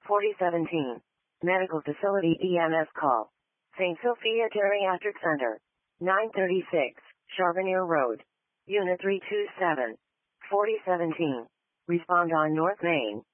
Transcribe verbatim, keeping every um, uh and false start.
forty seventeen. Medical Facility E M S call. Saint Sophia Geriatric Center. nine thirty-six, Charbonneir Road. Unit three two seven. forty seventeen. Respond on North Main.